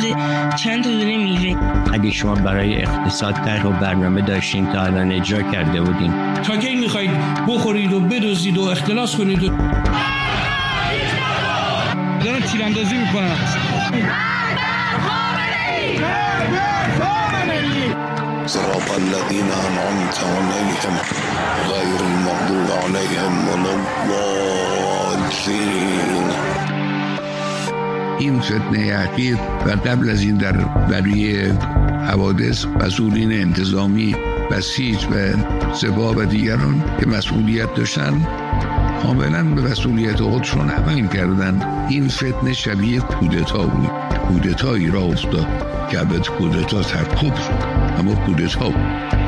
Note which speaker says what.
Speaker 1: چند تا دونه میوه.
Speaker 2: اگه شما برای اقتصاد طرح و برنامه داشتین تا الان اجرا کرده بودین.
Speaker 3: تا کی میخواید بخورید و بدزدید و اختلاس کنید دارن تیراندازی میکنن.
Speaker 4: صراط الذين أنعمت عليهم غير المغضوب عليهم ولا الضالين.
Speaker 5: این فتنه اخیر و قبل از این برای حوادث مسئولین انتظامی بسیج و سپاه و دیگران که مسئولیت داشتن کاملا به مسئولیت خودشون عمل کردن. این فتنه شبیه کودتا بود. کودتایی را افتاد که البته کودتا ترکوب شد اما کودتا بود.